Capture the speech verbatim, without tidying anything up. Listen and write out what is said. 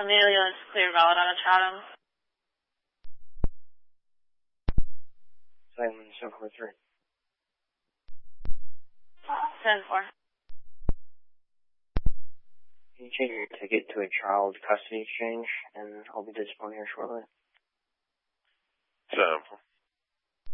Amelia is clear valid out of Chatham. Simon, seven four three. ten four. Can you change your ticket to a child custody exchange, and I'll be disappointed here shortly. seven four.